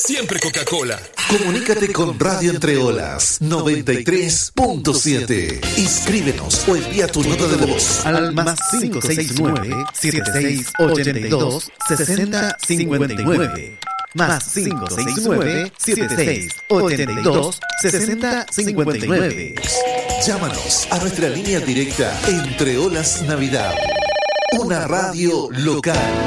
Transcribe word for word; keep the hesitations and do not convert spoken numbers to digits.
siempre Coca-Cola. Comunícate con Radio Entre Olas noventa y tres punto siete. Inscríbenos o envía tu nota de voz al más cinco seis nueve, siete seis ocho dos, seis cero cinco nueve. Más cinco seis nueve, siete seis ocho dos, seis cero cinco nueve. Llámanos a nuestra línea directa Entre Olas Navidad. Una radio local.